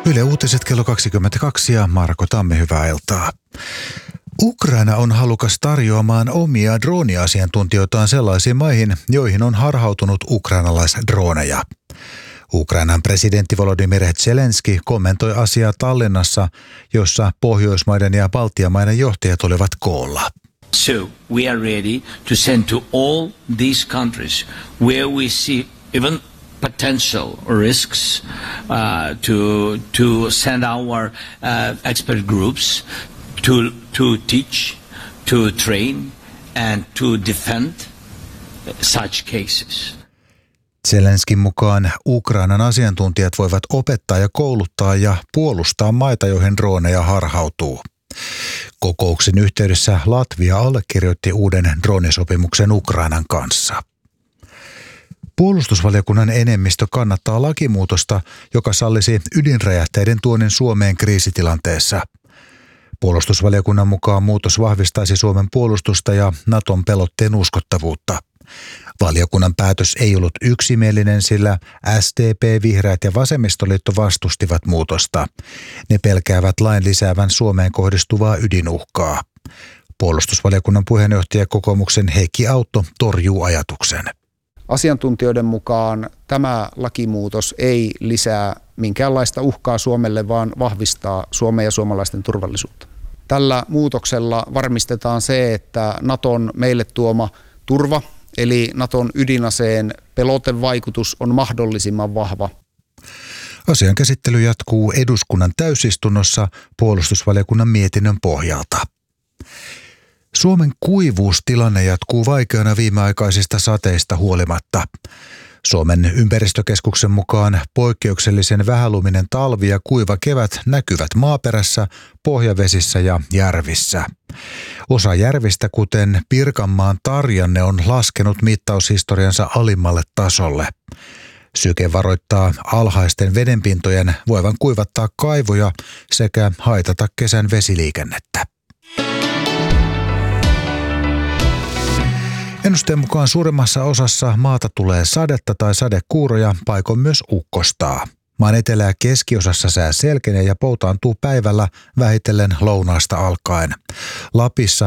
Yle Uutiset kello 22 ja Marko Tammi, hyvää iltaa. Ukraina on halukas tarjoamaan omia drooniasiantuntijoitaan sellaisiin maihin, joihin on harhautunut ukrainalaisdroneja. Ukrainan presidentti Volodymyr Zelenski kommentoi asiaa Tallinnassa, jossa Pohjoismaiden ja Baltian maiden johtajat olivat koolla. So we are ready to send to all these countries where we see even potential risks to send our expert groups to teach, to train and to defend such cases. Zelenskin mukaan Ukrainan asiantuntijat voivat opettaa ja kouluttaa ja puolustaa maita, joihin droneja harhautuu. Kokouksen yhteydessä Latvia allekirjoitti uuden droonisopimuksen Ukrainan kanssa. Puolustusvaliokunnan enemmistö kannattaa lakimuutosta, joka sallisi ydinräjähteiden tuonnin Suomeen kriisitilanteessa. Puolustusvaliokunnan mukaan muutos vahvistaisi Suomen puolustusta ja Naton pelotteen uskottavuutta. Valiokunnan päätös ei ollut yksimielinen, sillä SDP, Vihreät ja Vasemmistoliitto vastustivat muutosta. Ne pelkäävät lain lisäävän Suomeen kohdistuvaa ydinuhkaa. Puolustusvaliokunnan puheenjohtaja kokoomuksen Heikki Autto torjuu ajatuksen. Asiantuntijoiden mukaan tämä lakimuutos ei lisää minkäänlaista uhkaa Suomelle, vaan vahvistaa Suomen ja suomalaisten turvallisuutta. Tällä muutoksella varmistetaan se, että Naton meille tuoma turva, eli Naton ydinaseen pelotevaikutus on mahdollisimman vahva. Asian käsittely jatkuu eduskunnan täysistunnossa puolustusvaliokunnan mietinnön pohjalta. Suomen kuivuustilanne jatkuu vaikeana viimeaikaisista sateista huolimatta. Suomen ympäristökeskuksen mukaan poikkeuksellisen vähäluminen talvi ja kuiva kevät näkyvät maaperässä, pohjavesissä ja järvissä. Osa järvistä, kuten Pirkanmaan Tarjanne, on laskenut mittaushistoriansa alimmalle tasolle. Syke varoittaa alhaisten vedenpintojen voivan kuivattaa kaivoja sekä haitata kesän vesiliikennettä. Ennusteen mukaan suuremmassa osassa maata tulee sadetta tai sadekuuroja, paikoin myös ukkostaa. Maan etelä- ja keskiosassa sää selkenee ja poutaantuu päivällä vähitellen lounaasta alkaen. Lapissa